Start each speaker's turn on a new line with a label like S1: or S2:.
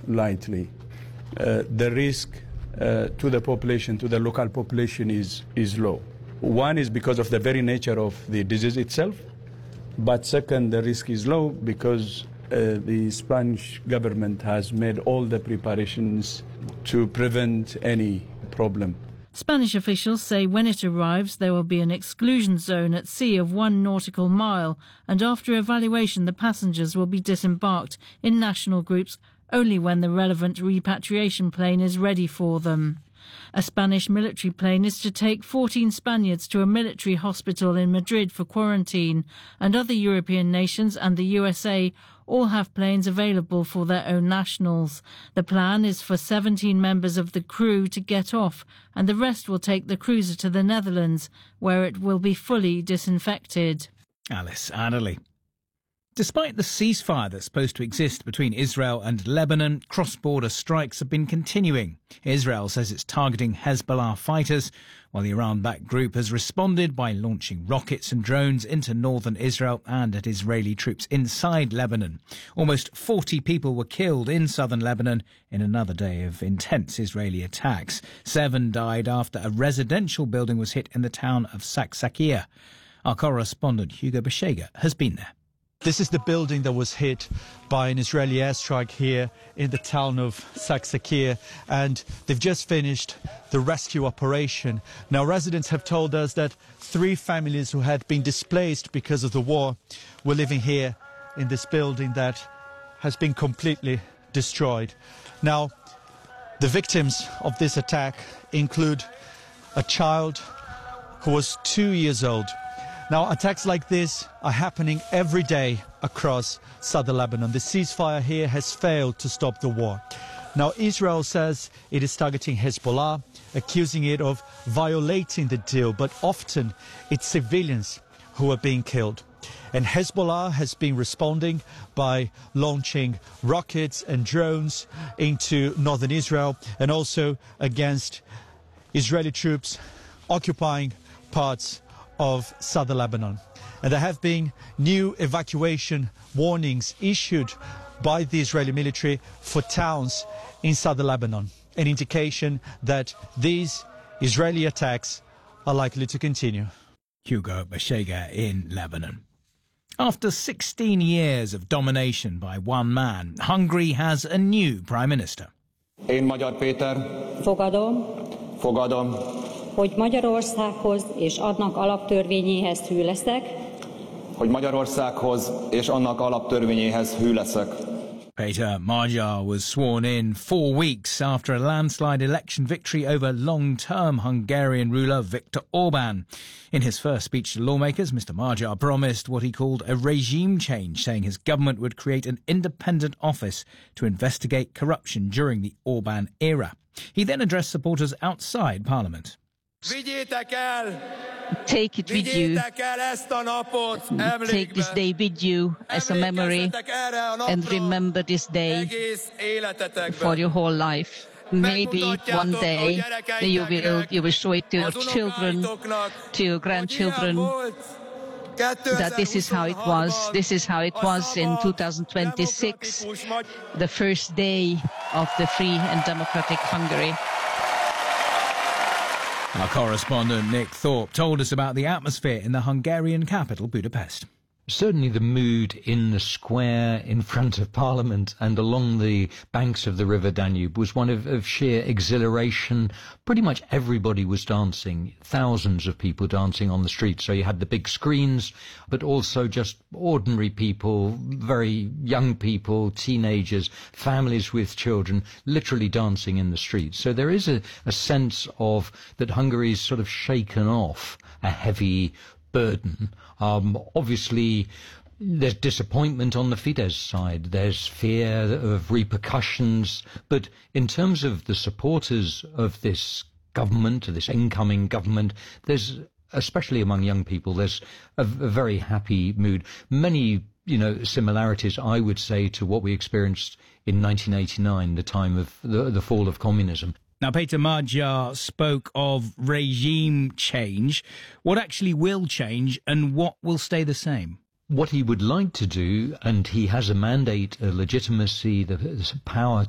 S1: lightly. The risk to the population, to the local population, is low. One is because of the very nature of the disease itself, but second, the risk is low because the Spanish government has made all the preparations to prevent any problem.
S2: Spanish officials say when it arrives there will be an exclusion zone at sea of 1 nautical mile, and after evaluation the passengers will be disembarked in national groups only when the relevant repatriation plane is ready for them. A Spanish military plane is to take 14 Spaniards to a military hospital in Madrid for quarantine, and other European nations and the USA all have planes available for their own nationals. The plan is for 17 members of the crew to get off, and the rest will take the cruiser to the Netherlands, where it will be fully disinfected.
S3: Alice Adderley. Despite the ceasefire that's supposed to exist between Israel and Lebanon, cross-border strikes have been continuing. Israel says it's targeting Hezbollah fighters, while the Iran-backed group has responded by launching rockets and drones into northern Israel and at Israeli troops inside Lebanon. Almost 40 people were killed in southern Lebanon in another day of intense Israeli attacks. 7 died after a residential building was hit in the town of Saksakia. Our correspondent Hugo Beshega has been there.
S4: This is the building that was hit by an Israeli airstrike here in the town of Saksakia, and they've just finished the rescue operation. Now, residents have told us that 3 families who had been displaced because of the war were living here in this building that has been completely destroyed. Now, the victims of this attack include a child who was 2 years old. Now, attacks like this are happening every day across southern Lebanon. The ceasefire here has failed to stop the war. Now, Israel says it is targeting Hezbollah, accusing it of violating the deal, but often it's civilians who are being killed. And Hezbollah has been responding by launching rockets and drones into northern Israel and also against Israeli troops occupying parts of southern Lebanon. And there have been new evacuation warnings issued by the Israeli military for towns in southern Lebanon, an indication that these Israeli attacks are likely to continue.
S3: Hugo Beshega in Lebanon. After 16 years of domination by one man, Hungary has a new prime minister.
S5: Én Magyar Péter. Fogadom.
S6: Hogy Magyarországhoz és annak alaptörvényéhez hű leszek.
S5: Hogy Magyarországhoz és annak alaptörvényéhez hű leszek.
S3: Péter Magyar was sworn in 4 weeks after a landslide election victory over long-term Hungarian ruler Viktor Orbán. In his first speech to lawmakers, Mr. Magyar promised what he called a regime change, saying his government would create an independent office to investigate corruption during the Orbán era. He then addressed supporters outside Parliament.
S7: Take it with you. Take this day with you as a memory and remember this day for your whole life. Maybe one day you will show it to your children, to your grandchildren, that this is how it was. This is how it was in 2026, the first day of the free and democratic Hungary.
S3: Our correspondent Nick Thorpe told us about the atmosphere in the Hungarian capital, Budapest.
S8: Certainly the mood in the square in front of Parliament and along the banks of the River Danube was one of sheer exhilaration. Pretty much everybody was dancing, thousands of people dancing on the streets. So you had the big screens, but also just ordinary people, very young people, teenagers, families with children, literally dancing in the streets. So there is a sense of that Hungary's sort of shaken off a heavy burden. Obviously, there's disappointment on the Fidesz side. There's fear of repercussions. But in terms of the supporters of this government, of this incoming government, there's, especially among young people, there's a very happy mood. Many, similarities, I would say, to what we experienced in 1989, the time of the fall of communism.
S3: Now, Péter Magyar spoke of regime change. What actually will change and what will stay the same?
S8: What he would like to do, and he has a mandate, a legitimacy, the power